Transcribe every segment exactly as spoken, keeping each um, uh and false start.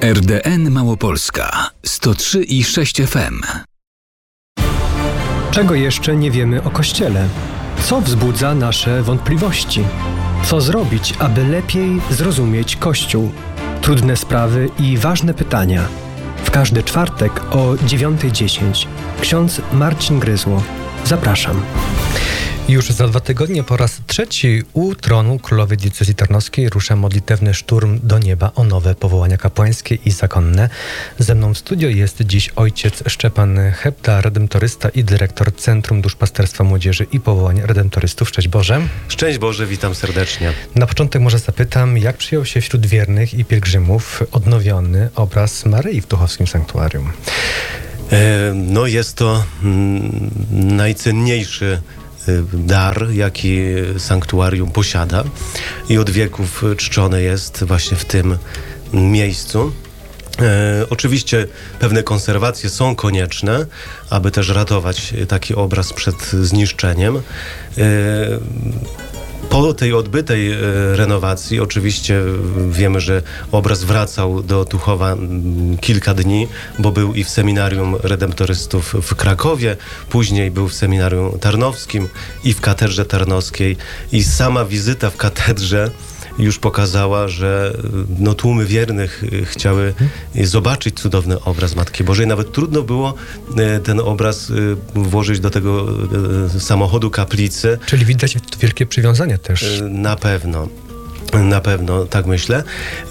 R D N Małopolska sto trzy i sześć F M. Czego jeszcze nie wiemy o Kościele? Co wzbudza nasze wątpliwości? Co zrobić, aby lepiej zrozumieć Kościół? Trudne sprawy i ważne pytania. W każdy czwartek o dziewiąta dziesięć. Ksiądz Marcin Gryzło. Zapraszam. Już za dwa tygodnie po raz trzeci u tronu królowej diecezji tarnowskiej rusza modlitewny szturm do nieba o nowe powołania kapłańskie i zakonne. Ze mną w studio jest dziś ojciec Szczepan Hebda, redemptorysta i dyrektor Centrum Duszpasterstwa Młodzieży i Powołań Redemptorystów. Szczęść Boże. Szczęść Boże, witam serdecznie. Na początek może zapytam, jak przyjął się wśród wiernych i pielgrzymów odnowiony obraz Maryi w Tuchowskim Sanktuarium? No jest to mm, najcenniejszy dar, jaki sanktuarium posiada i od wieków czczone jest właśnie w tym miejscu. E, oczywiście pewne konserwacje są konieczne, aby też ratować taki obraz przed zniszczeniem. E, Po tej odbytej e, renowacji oczywiście wiemy, że obraz wracał do Tuchowa m, kilka dni, bo był i w seminarium redemptorystów w Krakowie, później był w seminarium tarnowskim i w katedrze tarnowskiej i sama wizyta w katedrze już pokazała, że no, tłumy wiernych chciały zobaczyć cudowny obraz Matki Bożej. Nawet trudno było ten obraz włożyć do tego samochodu kaplicy. Czyli widać wielkie przywiązanie też. Na pewno. Na pewno, tak myślę.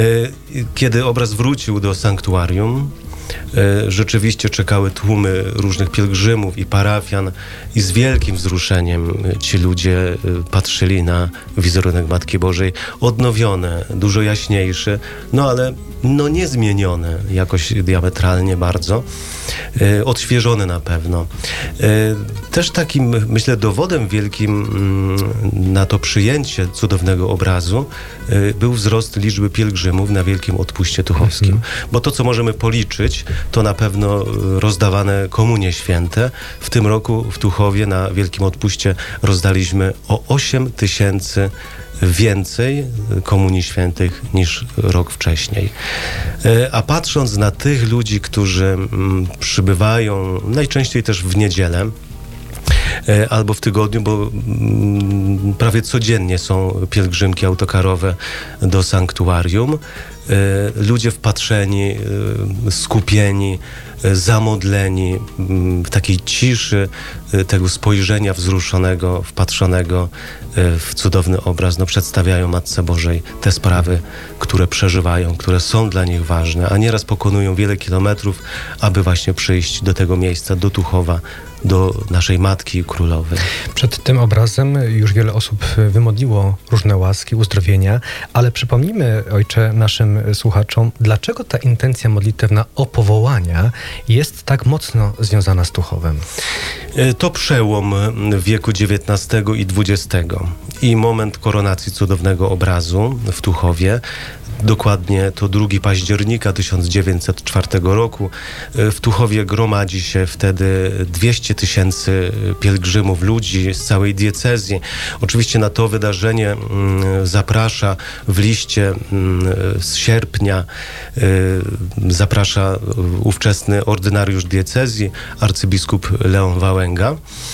Kiedy obraz wrócił do sanktuarium, rzeczywiście czekały tłumy różnych pielgrzymów i parafian i z wielkim wzruszeniem ci ludzie patrzyli na wizerunek Matki Bożej, odnowiony, dużo jaśniejszy, no ale no niezmieniony jakoś diametralnie bardzo, odświeżony na pewno. Też takim, myślę, dowodem wielkim na to przyjęcie cudownego obrazu był wzrost liczby pielgrzymów na Wielkim Odpuście Tuchowskim. Mhm. Bo to, co możemy policzyć, to na pewno rozdawane komunie święte. W tym roku w Tuchowie na Wielkim Odpuście rozdaliśmy o osiem tysięcy więcej komunii świętych niż rok wcześniej. A patrząc na tych ludzi, którzy przybywają najczęściej też w niedzielę, albo w tygodniu, bo prawie codziennie są pielgrzymki autokarowe do sanktuarium. Ludzie wpatrzeni, skupieni, zamodleni, w takiej ciszy tego spojrzenia wzruszonego, wpatrzonego w cudowny obraz, no, przedstawiają Matce Bożej te sprawy, które przeżywają, które są dla nich ważne, a nieraz pokonują wiele kilometrów, aby właśnie przyjść do tego miejsca, do Tuchowa, do naszej Matki Królowej. Przed tym obrazem już wiele osób wymodliło różne łaski, uzdrowienia, ale przypomnijmy, ojcze, naszym słuchaczom, dlaczego ta intencja modlitewna o powołania jest tak mocno związana z Tuchowem? To przełom wieku dziewiętnastego i dwudziestego i moment koronacji cudownego obrazu w Tuchowie. Dokładnie to drugiego października tysiąc dziewięćset czwartego roku. W Tuchowie gromadzi się wtedy dwieście tysięcy pielgrzymów, ludzi z całej diecezji. Oczywiście na to wydarzenie zaprasza w liście z sierpnia zaprasza ówczesny ordynariusz diecezji, arcybiskup Leon Wałęga,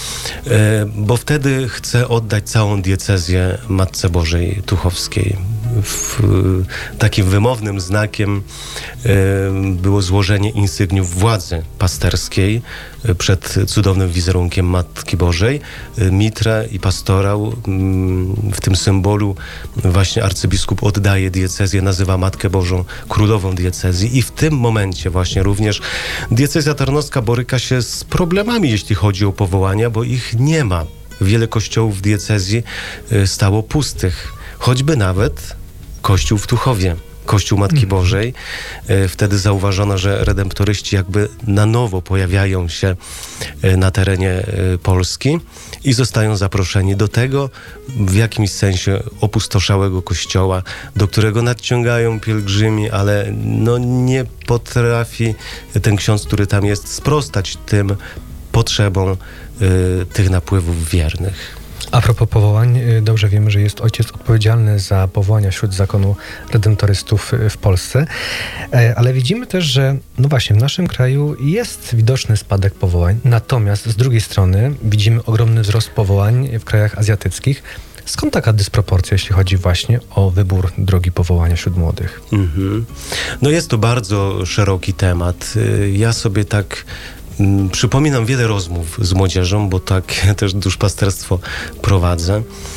bo wtedy chce oddać całą diecezję Matce Bożej Tuchowskiej. W, takim wymownym znakiem e, było złożenie insygniów władzy pasterskiej e, przed cudownym wizerunkiem Matki Bożej. E, mitrę i pastorał m, w tym symbolu właśnie arcybiskup oddaje diecezję, nazywa Matkę Bożą królową diecezji i w tym momencie właśnie również diecezja tarnowska boryka się z problemami, jeśli chodzi o powołania, bo ich nie ma. Wiele kościołów w diecezji e, stało pustych, choćby nawet Kościół w Tuchowie, Kościół Matki Bożej. Wtedy zauważono, że redemptoryści jakby na nowo pojawiają się na terenie Polski i zostają zaproszeni do tego w jakimś sensie opustoszałego kościoła, do którego nadciągają pielgrzymi, ale no nie potrafi ten ksiądz, który tam jest, sprostać tym potrzebom y, tych napływów wiernych. A propos powołań, dobrze wiemy, że jest ojciec odpowiedzialny za powołania wśród zakonu redemptorystów w Polsce, ale widzimy też, że no właśnie w naszym kraju jest widoczny spadek powołań, natomiast z drugiej strony widzimy ogromny wzrost powołań w krajach azjatyckich. Skąd taka dysproporcja, jeśli chodzi właśnie o wybór drogi powołania wśród młodych? Mm-hmm. No jest to bardzo szeroki temat. Ja sobie tak mm, przypominam wiele rozmów z młodzieżą, bo tak też duszpasterstwo prowadzę.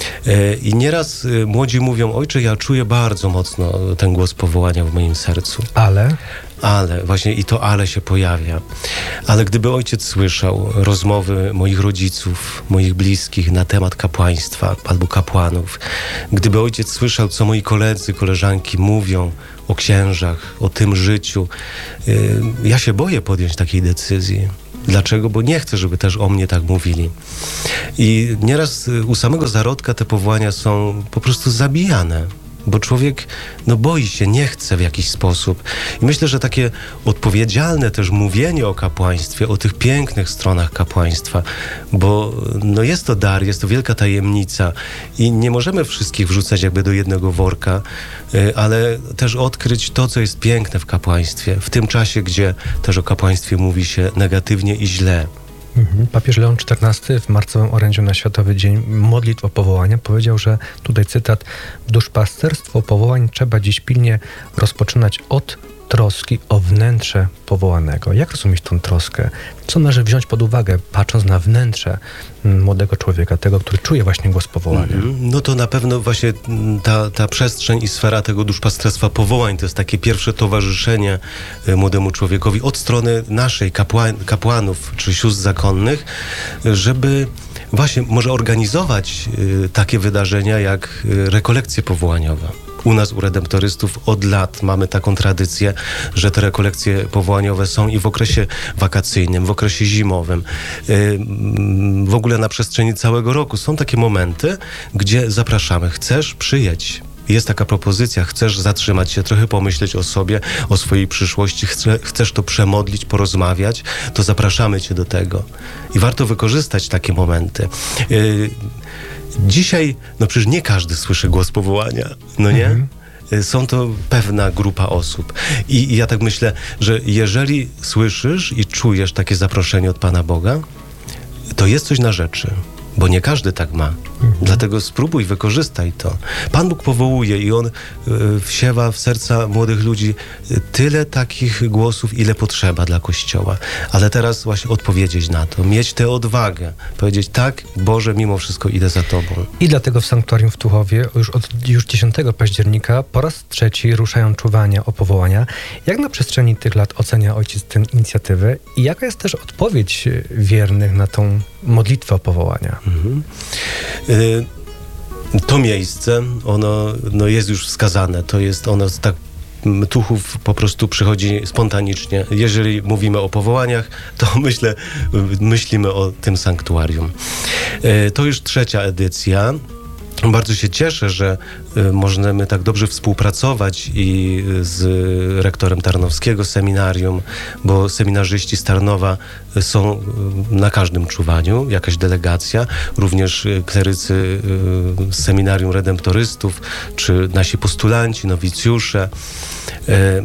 I nieraz młodzi mówią: ojcze, ja czuję bardzo mocno ten głos powołania w moim sercu. Ale... Ale, właśnie i to ale się pojawia. Ale gdyby ojciec słyszał rozmowy moich rodziców, moich bliskich na temat kapłaństwa albo kapłanów, gdyby ojciec słyszał, co moi koledzy, koleżanki mówią o księżach, o tym życiu, yy, ja się boję podjąć takiej decyzji. Dlaczego? Bo nie chcę, żeby też o mnie tak mówili. I nieraz u samego zarodka te powołania są po prostu zabijane. Bo człowiek no, boi się, nie chce w jakiś sposób. I myślę, że takie odpowiedzialne też mówienie o kapłaństwie, o tych pięknych stronach kapłaństwa, bo no, jest to dar, jest to wielka tajemnica i nie możemy wszystkich wrzucać jakby do jednego worka, ale też odkryć to, co jest piękne w kapłaństwie, w tym czasie, gdzie też o kapłaństwie mówi się negatywnie i źle. Papież Leon czternasty w marcowym orędziu na Światowy Dzień Modlitw o Powołania powiedział, że, tutaj cytat, duszpasterstwo powołań trzeba dziś pilnie rozpoczynać od troski o wnętrze powołanego. Jak rozumieć tą troskę? Co należy wziąć pod uwagę, patrząc na wnętrze młodego człowieka, tego, który czuje właśnie głos powołania? Mm-hmm. No to na pewno właśnie ta, ta przestrzeń i sfera tego duszpasterstwa powołań to jest takie pierwsze towarzyszenie młodemu człowiekowi od strony naszej, kapłan, kapłanów czy sióstr zakonnych, żeby właśnie może organizować y, takie wydarzenia jak y, rekolekcje powołaniowe. U nas, u redemptorystów, od lat mamy taką tradycję, że te rekolekcje powołaniowe są i w okresie wakacyjnym, w okresie zimowym, w ogóle na przestrzeni całego roku. Są takie momenty, gdzie zapraszamy. Chcesz? Przyjedź. Jest taka propozycja, chcesz zatrzymać się, trochę pomyśleć o sobie, o swojej przyszłości, chce, chcesz to przemodlić, porozmawiać, to zapraszamy cię do tego. I warto wykorzystać takie momenty. Yy, Dzisiaj, no przecież nie każdy słyszy głos powołania, no nie? Mhm. Są to pewna grupa osób. I, I ja tak myślę, że jeżeli słyszysz i czujesz takie zaproszenie od Pana Boga, to jest coś na rzeczy. Bo nie każdy tak ma. Mhm. Dlatego spróbuj, wykorzystaj to. Pan Bóg powołuje i On y, wsiewa w serca młodych ludzi tyle takich głosów, ile potrzeba dla Kościoła. Ale teraz właśnie odpowiedzieć na to, mieć tę odwagę, powiedzieć: tak, Boże, mimo wszystko idę za Tobą. I dlatego w Sanktuarium w Tuchowie już od już dziesiątego października po raz trzeci ruszają czuwania o powołania. Jak na przestrzeni tych lat ocenia ojciec tę inicjatywę i jaka jest też odpowiedź wiernych na tą modlitwę o powołania? Mhm. Y- to miejsce, ono no jest już wskazane, to jest ono tak Tuchów po prostu przychodzi spontanicznie. Jeżeli mówimy o powołaniach, to myślę, myślimy o tym sanktuarium. Y- to już trzecia edycja. Bardzo się cieszę, że y, możemy tak dobrze współpracować i z rektorem Tarnowskiego seminarium, bo seminarzyści z Tarnowa są y, na każdym czuwaniu, jakaś delegacja, również y, klerycy y, z seminarium redemptorystów, czy nasi postulanci, nowicjusze. Y, y,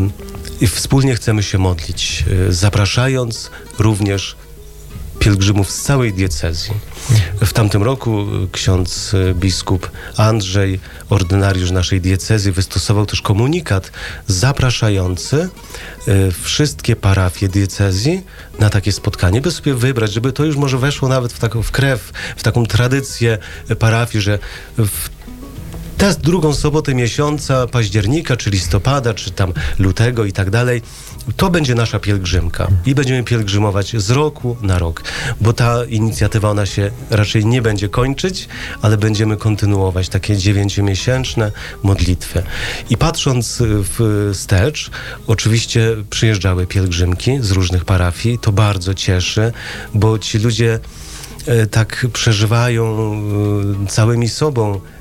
I wspólnie chcemy się modlić, y, zapraszając również pielgrzymów z całej diecezji. W tamtym roku ksiądz biskup Andrzej, ordynariusz naszej diecezji, wystosował też komunikat zapraszający wszystkie parafie diecezji na takie spotkanie, by sobie wybrać, żeby to już może weszło nawet w taką w krew, w taką tradycję parafii, że w tę drugą sobotę miesiąca, października, czy listopada, czy tam lutego i tak dalej, to będzie nasza pielgrzymka i będziemy pielgrzymować z roku na rok, bo ta inicjatywa, ona się raczej nie będzie kończyć, ale będziemy kontynuować takie dziewięciomiesięczne modlitwy. I patrząc wstecz, oczywiście przyjeżdżały pielgrzymki z różnych parafii, to bardzo cieszy, bo ci ludzie tak przeżywają całymi sobą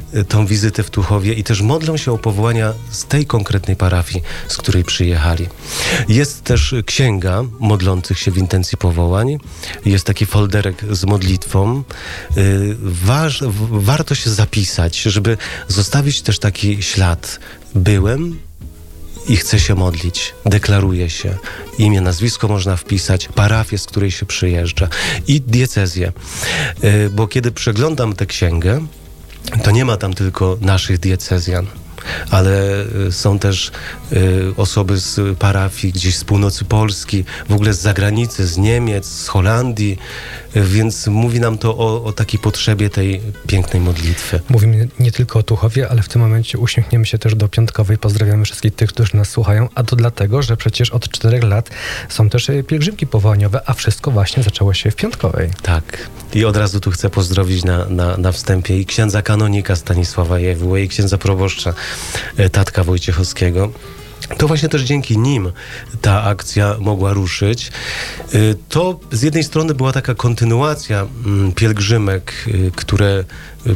y, tą wizytę w Tuchowie i też modlą się o powołania z tej konkretnej parafii, z której przyjechali. Jest też księga modlących się w intencji powołań. Jest taki folderek z modlitwą. Y, waż, w, warto się zapisać, żeby zostawić też taki ślad. Byłem i chcę się modlić. Deklaruję się. Imię, nazwisko można wpisać, parafię, z której się przyjeżdża i diecezję. Y, bo kiedy przeglądam tę księgę, to nie ma tam tylko naszych diecezjan, ale y, są też y, osoby z parafii gdzieś z północy Polski, w ogóle z zagranicy, z Niemiec, z Holandii, y, więc mówi nam to o, o takiej potrzebie tej pięknej modlitwy. Mówimy nie tylko o Tuchowie, ale w tym momencie uśmiechniemy się też do Piątkowej. Pozdrawiamy wszystkich tych, którzy nas słuchają, a to dlatego, że przecież od czterech lat są też pielgrzymki powołaniowe, a wszystko właśnie zaczęło się w Piątkowej. Tak. I od razu tu chcę pozdrowić na, na, na wstępie i księdza kanonika Stanisława Jewuła i księdza proboszcza Tatka Wojciechowskiego. To właśnie też dzięki nim ta akcja mogła ruszyć. To z jednej strony była taka kontynuacja pielgrzymek, które